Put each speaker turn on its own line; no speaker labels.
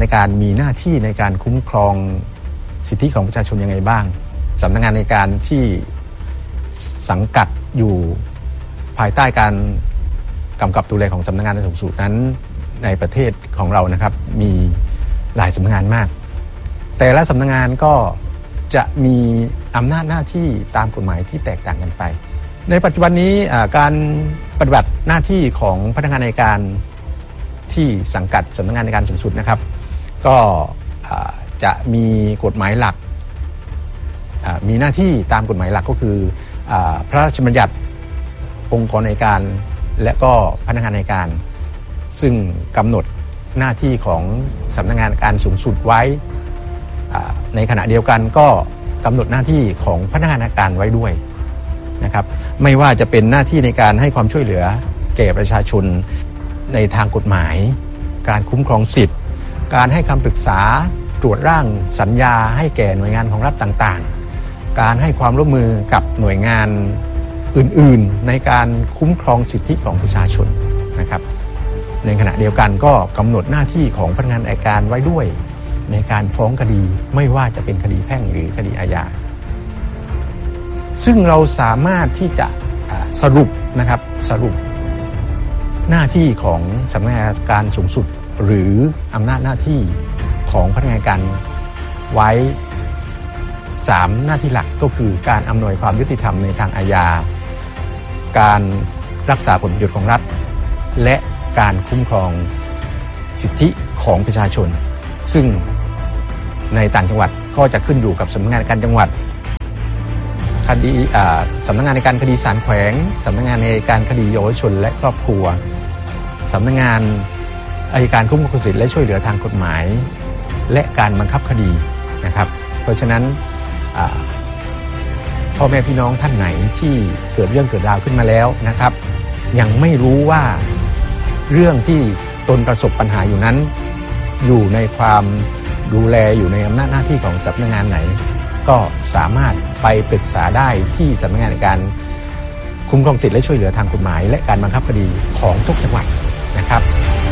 อัยการมีหน้าที่ในการคุ้มครองสิทธิของประชาชนยังไงบ้างสำนักงานอัยการที่สังกัดอยู่ภายใต้การกำกับดูแลของสำนักงานสูงสุดนั้นในประเทศของเรานะครับมีหลายสำนักงานมากแต่ละสำนักงานก็จะมีอำนาจหน้าที่ตามกฎหมายที่แตกต่างกันไปในปัจจุบันนี้การปฏิบัติหน้าที่ของพนักงานอัยการที่สังกัดสำนักงานอัยการสูงสุดนะครับก็จะมีกฎหมายหลักมีหน้าที่ตามกฎหมายหลักก็คือพระราชบัญญัติองค์กรอัยการและก็พนักงานอัยการซึ่งกำหนดหน้าที่ของสำนักงานอัยการสูงสุดไว้ในขณะเดียวกันก็กำหนดหน้าที่ของพนักงานอัยการไว้ด้วยนะครับไม่ว่าจะเป็นหน้าที่ในการให้ความช่วยเหลือแก่ประชาชนในทางกฎหมายการคุ้มครองสิทธิ์การให้คำปรึกษาตรวจร่างสัญญาให้แก่หน่วยงานของรัฐต่างๆการให้ความร่วมมือกับหน่วยงานอื่นๆในการคุ้มครองสิทธิของประชาชนนะครับในขณะเดียวกันก็กำหนดหน้าที่ของพนักงานอัยการไว้ด้วยในการฟ้องคดีไม่ว่าจะเป็นคดีแพ่งหรือคดีอาญาซึ่งเราสามารถที่จะสรุปหน้าที่ของสำนักงานอัยการสูงสุดหรืออำนาจหน้าที่ของพนักงานอัยการไว้3หน้าที่หลักก็คือการอำนวยความยุติธรรมในทางอาญาการรักษาผลประโยชน์ของรัฐและการคุ้มครองสิทธิของประชาชนซึ่งในต่างจังหวัดก็จะขึ้นอยู่กับสำนักงานอัยการจังหวัดคดีสำนักงานอัยการคดีศาลแขวงสำนักงานอัยการคดีเยาวชนและครอบครัวสำนักงานอัยการคุ้มครองสิทธิและช่วยเหลือทางกฎหมายและการบังคับคดีนะครับเพราะฉะนั้นพ่อแม่พี่น้องท่านไหนที่เกิดเรื่องเกิดราวขึ้นมาแล้วนะครับยังไม่รู้ว่าเรื่องที่ตนประสบปัญหาอยู่นั้นอยู่ในความดูแลอยู่ในอำนาจหน้าที่ของสำนักงานไหนก็สามารถไปปรึกษาได้ที่สำนักงานอัยการคุ้มครองสิทธิและช่วยเหลือทางกฎหมายและการบังคับคดีของทุกจังหวัดนะครับ